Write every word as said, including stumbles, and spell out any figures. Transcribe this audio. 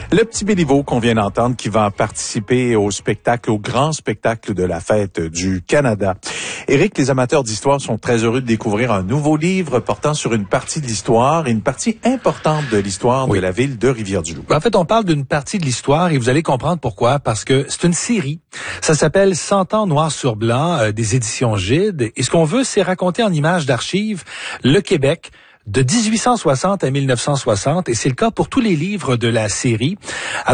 Le petit Béliveau qu'on vient d'entendre qui va participer au spectacle, au grand spectacle de la fête du Canada. Éric, les amateurs d'histoire sont très heureux de découvrir un nouveau livre portant sur une partie de l'histoire, et une partie importante de l'histoire oui. de la ville de Rivière-du-Loup. En fait, on parle d'une partie de l'histoire et vous allez comprendre pourquoi, parce que c'est une série. Ça s'appelle Cent ans noir sur blanc euh, des éditions Gide. Et ce qu'on veut, c'est raconter en images d'archives le Québec de dix-huit cent soixante à mille neuf cent soixante, et c'est le cas pour tous les livres de la série. Alors,